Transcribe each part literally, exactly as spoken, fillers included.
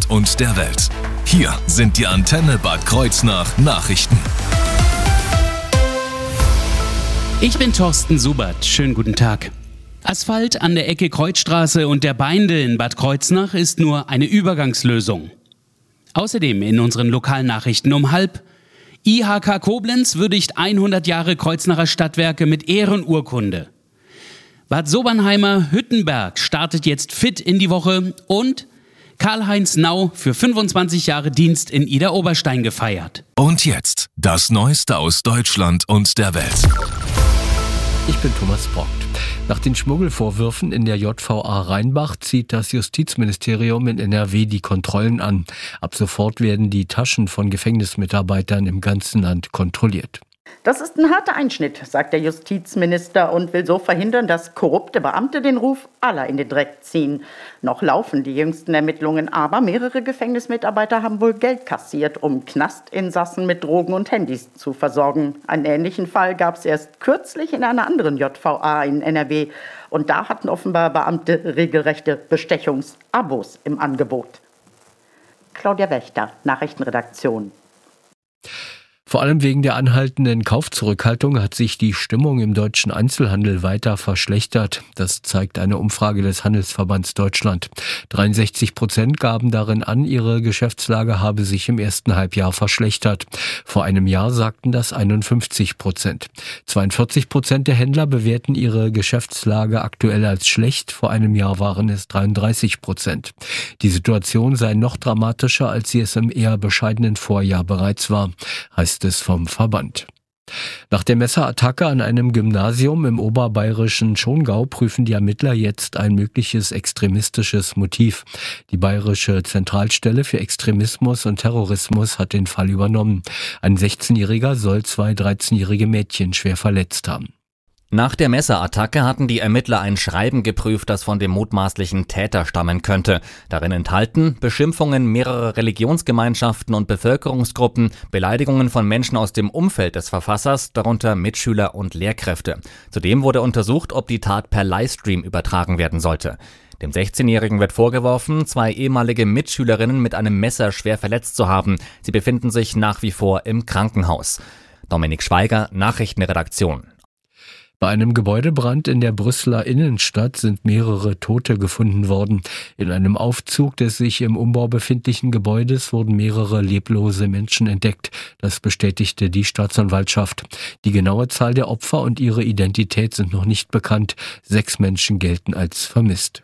und der Welt. Hier sind die Antenne Bad Kreuznach Nachrichten. Ich bin Thorsten Subert. Schönen guten Tag. Asphalt an der Ecke Kreuzstraße und der Beinde in Bad Kreuznach ist nur eine Übergangslösung. Außerdem in unseren Lokalnachrichten um halb: I H K Koblenz würdigt hundert Jahre Kreuznacher Stadtwerke mit Ehrenurkunde. Bad Sobernheimer Hüttenberg startet jetzt fit in die Woche und Karl-Heinz Nau für fünfundzwanzig Jahre Dienst in Idar-Oberstein gefeiert. Und jetzt das Neueste aus Deutschland und der Welt. Ich bin Thomas Brockt. Nach den Schmuggelvorwürfen in der J V A Rheinbach zieht das Justizministerium in N R W die Kontrollen an. Ab sofort werden die Taschen von Gefängnismitarbeitern im ganzen Land kontrolliert. Das ist ein harter Einschnitt, sagt der Justizminister und will so verhindern, dass korrupte Beamte den Ruf aller in den Dreck ziehen. Noch laufen die jüngsten Ermittlungen, aber mehrere Gefängnismitarbeiter haben wohl Geld kassiert, um Knastinsassen mit Drogen und Handys zu versorgen. Einen ähnlichen Fall gab es erst kürzlich in einer anderen J V A in N R W. Und da hatten offenbar Beamte regelrechte Bestechungsabos im Angebot. Claudia Wächter, Nachrichtenredaktion. Vor allem wegen der anhaltenden Kaufzurückhaltung hat sich die Stimmung im deutschen Einzelhandel weiter verschlechtert. Das zeigt eine Umfrage des Handelsverbands Deutschland. dreiundsechzig Prozent gaben darin an, ihre Geschäftslage habe sich im ersten Halbjahr verschlechtert. Vor einem Jahr sagten das einundfünfzig Prozent. zweiundvierzig Prozent der Händler bewerten ihre Geschäftslage aktuell als schlecht. Vor einem Jahr waren es dreiunddreißig Prozent. Die Situation sei noch dramatischer, als sie es im eher bescheidenen Vorjahr bereits war, heißt es vom Verband. Nach der Messerattacke an einem Gymnasium im oberbayerischen Schongau prüfen die Ermittler jetzt ein mögliches extremistisches Motiv. Die Bayerische Zentralstelle für Extremismus und Terrorismus hat den Fall übernommen. Ein sechzehnjähriger soll zwei dreizehnjährige Mädchen schwer verletzt haben. Nach der Messerattacke hatten die Ermittler ein Schreiben geprüft, das von dem mutmaßlichen Täter stammen könnte. Darin enthalten Beschimpfungen mehrerer Religionsgemeinschaften und Bevölkerungsgruppen, Beleidigungen von Menschen aus dem Umfeld des Verfassers, darunter Mitschüler und Lehrkräfte. Zudem wurde untersucht, ob die Tat per Livestream übertragen werden sollte. Dem sechzehnjährigen wird vorgeworfen, zwei ehemalige Mitschülerinnen mit einem Messer schwer verletzt zu haben. Sie befinden sich nach wie vor im Krankenhaus. Dominik Schweiger, Nachrichtenredaktion. Bei einem Gebäudebrand in der Brüsseler Innenstadt sind mehrere Tote gefunden worden. In einem Aufzug des sich im Umbau befindlichen Gebäudes wurden mehrere leblose Menschen entdeckt. Das bestätigte die Staatsanwaltschaft. Die genaue Zahl der Opfer und ihre Identität sind noch nicht bekannt. Sechs Menschen gelten als vermisst.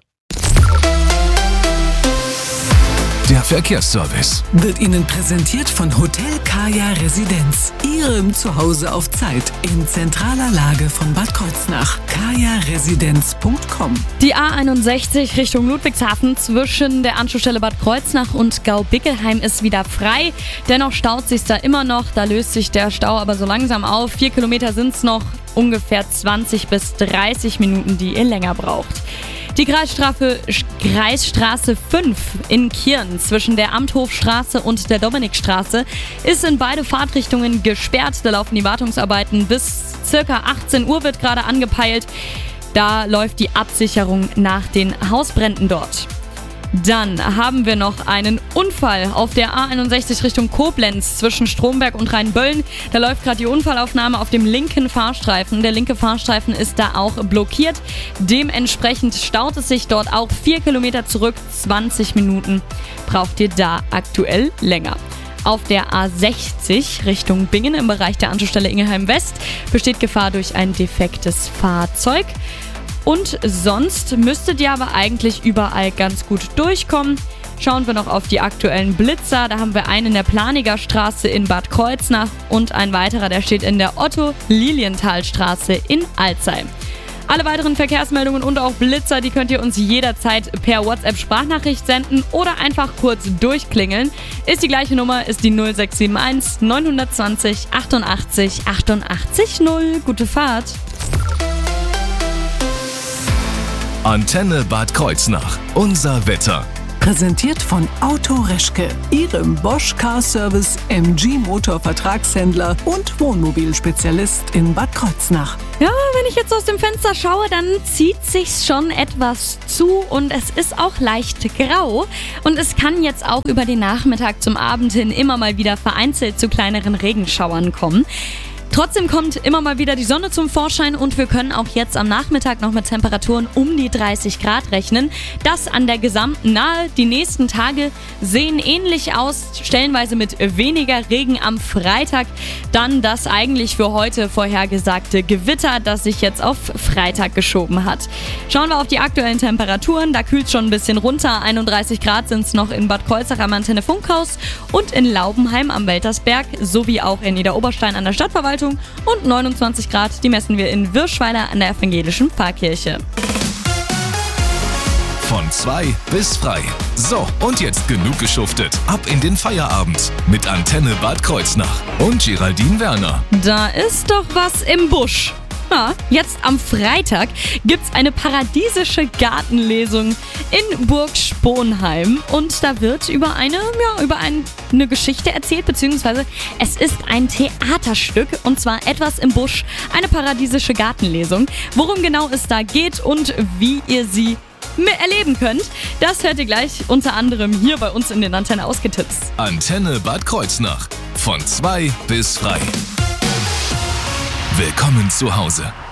Der Verkehrsservice wird Ihnen präsentiert von Hotel Kaya Residenz. Ihrem Zuhause auf Zeit in zentraler Lage von Bad Kreuznach. kaya residenz punkt com. Die A einundsechzig Richtung Ludwigshafen zwischen der Anschlussstelle Bad Kreuznach und Gau-Bickelheim ist wieder frei. Dennoch staut sich da immer noch. Da löst sich der Stau aber so langsam auf. Vier Kilometer sind es noch. Ungefähr zwanzig bis dreißig Minuten, die ihr länger braucht. Die Kreisstraße, Kreisstraße fünf in Kirn zwischen der Amthofstraße und der Dominikstraße ist in beide Fahrtrichtungen gesperrt. Da laufen die Wartungsarbeiten bis circa achtzehn Uhr wird gerade angepeilt. Da läuft die Absicherung nach den Hausbränden dort. Dann haben wir noch einen Unfall auf der A einundsechzig Richtung Koblenz zwischen Stromberg und Rheinböllen. Da läuft gerade die Unfallaufnahme auf dem linken Fahrstreifen. Der linke Fahrstreifen ist da auch blockiert. Dementsprechend staut es sich dort auch vier Kilometer zurück. zwanzig Minuten braucht ihr da aktuell länger. Auf der A sechzig Richtung Bingen im Bereich der Anschlussstelle Ingelheim West besteht Gefahr durch ein defektes Fahrzeug. Und sonst müsstet ihr aber eigentlich überall ganz gut durchkommen. Schauen wir noch auf die aktuellen Blitzer. Da haben wir einen in der Planiger Straße in Bad Kreuznach und ein weiterer, der steht in der Otto-Lilienthal-Straße in Alzey. Alle weiteren Verkehrsmeldungen und auch Blitzer, die könnt ihr uns jederzeit per WhatsApp-Sprachnachricht senden oder einfach kurz durchklingeln. Ist die gleiche Nummer, ist die null sechs sieben eins neun zwei null achtundachtzig achtundachtzig null. Gute Fahrt! Antenne Bad Kreuznach. Unser Wetter. Präsentiert von Auto Reschke, Ihrem Bosch Car Service M G Motor Vertragshändler und Wohnmobilspezialist in Bad Kreuznach. Ja, wenn ich jetzt aus dem Fenster schaue, dann zieht sich's schon etwas zu und es ist auch leicht grau. Und es kann jetzt auch über den Nachmittag zum Abend hin immer mal wieder vereinzelt zu kleineren Regenschauern kommen. Trotzdem kommt immer mal wieder die Sonne zum Vorschein und wir können auch jetzt am Nachmittag noch mit Temperaturen um die dreißig Grad rechnen. Das an der gesamten Nahe. Die nächsten Tage sehen ähnlich aus, stellenweise mit weniger Regen am Freitag. Dann das eigentlich für heute vorhergesagte Gewitter, das sich jetzt auf Freitag geschoben hat. Schauen wir auf die aktuellen Temperaturen. Da kühlt es schon ein bisschen runter. einunddreißig Grad sind es noch in Bad Kreuznach am Antenne Funkhaus und in Laubenheim am Weltersberg sowie auch in Niederoberstein an der Stadtverwaltung. Und neunundzwanzig Grad, die messen wir in Wirschweiler an der evangelischen Pfarrkirche. Von zwei bis frei. So, und jetzt genug geschuftet. Ab in den Feierabend mit Antenne Bad Kreuznach und Geraldine Werner. Da ist doch was im Busch. Ja, jetzt am Freitag gibt's eine paradiesische Gartenlesung in Burg Sponheim und da wird über eine, ja, über ein, eine Geschichte erzählt, beziehungsweise es ist ein Theaterstück und zwar Etwas im Busch, eine paradiesische Gartenlesung. Worum genau es da geht und wie ihr sie erleben könnt, das hört ihr gleich unter anderem hier bei uns in den Antenne Ausgetipps. Antenne Bad Kreuznach. Von zwei bis frei. Willkommen zu Hause.